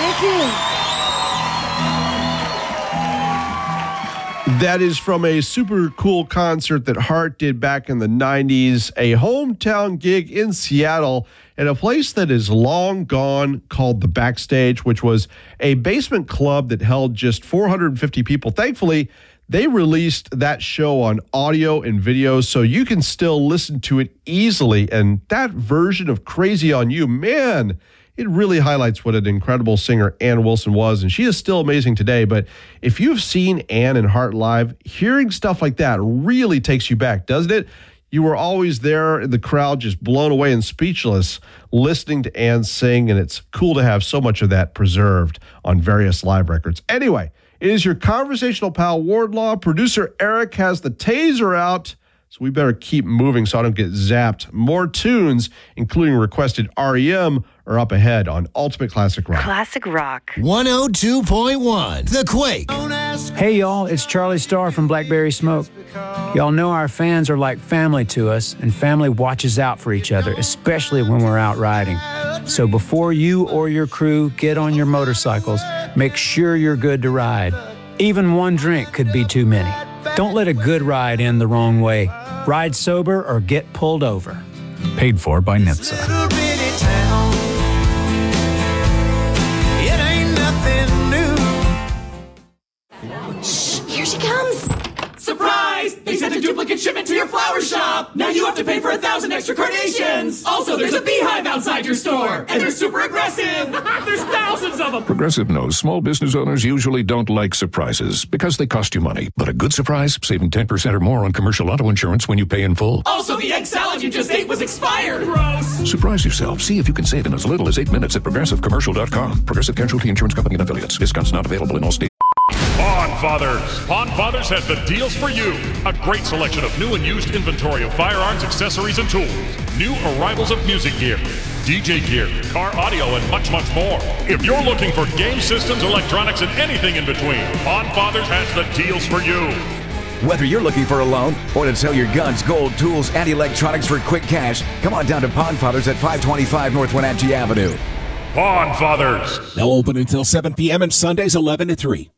Thank you. That is from a super cool concert that Heart did back in the 90s, a hometown gig in Seattle at a place that is long gone called The Backstage, which was a basement club that held just 450 people. Thankfully, they released that show on audio and video, so you can still listen to it easily. And that version of Crazy on You, man, it really highlights what an incredible singer Ann Wilson was, and she is still amazing today. But if you've seen Ann and Heart live, hearing stuff like that really takes you back, doesn't it? You were always there in the crowd, just blown away and speechless, listening to Ann sing, and it's cool to have so much of that preserved on various live records. Anyway, it is your conversational pal, Wardlaw. Producer Eric has the taser out, so we better keep moving so I don't get zapped. More tunes, including requested REM, are up ahead on Ultimate Classic Rock. Classic Rock. 102.1 The Quake. Hey, y'all, it's Charlie Starr from Blackberry Smoke. Y'all know our fans are like family to us, and family watches out for each other, especially when we're out riding. So before you or your crew get on your motorcycles, make sure you're good to ride. Even one drink could be too many. Don't let a good ride end the wrong way. Ride sober or get pulled over. Paid for by NHTSA. Here she comes. Surprise! They sent a duplicate shipment to your flower shop! Now you have to pay for 1,000 extra carnations! Also, there's a beehive outside your store! And they're super aggressive! There's thousands of them! Progressive knows small business owners usually don't like surprises because they cost you money. But a good surprise, saving 10% or more on commercial auto insurance when you pay in full. Also, the egg salad you just ate was expired! Gross! Surprise yourself. See if you can save in as little as 8 minutes at progressivecommercial.com. Progressive Casualty Insurance Company and Affiliates. Discounts not available in all states. Pawn Fathers. Pawn Fathers has the deals for you. A great selection of new and used inventory of firearms, accessories, and tools. New arrivals of music gear, DJ gear, car audio, and much, much more. If you're looking for game systems, electronics, and anything in between, Pawn Fathers has the deals for you. Whether you're looking for a loan or to sell your guns, gold, tools, and electronics for quick cash, come on down to Pawn Fathers at 525 North Wenatchee Avenue. Pawn Fathers. Now open until 7 p.m. and Sundays 11 to 3.